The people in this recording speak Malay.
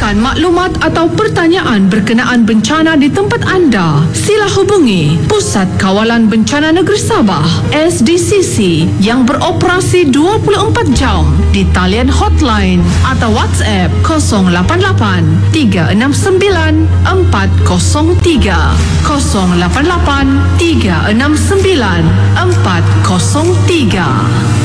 membutuhkan maklumat atau pertanyaan berkenaan bencana di tempat anda, sila hubungi Pusat Kawalan Bencana Negeri Sabah SDCC yang beroperasi 24 jam di talian hotline atau WhatsApp 088 369 403 088 369 403.